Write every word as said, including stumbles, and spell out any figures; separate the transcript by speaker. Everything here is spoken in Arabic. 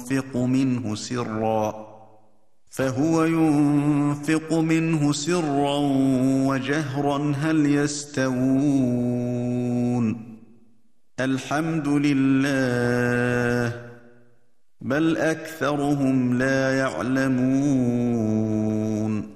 Speaker 1: ينفق منه سرا فهو ينفق منه سرا وجهرا هل يستوون الحمد لله بل أكثرهم لا يعلمون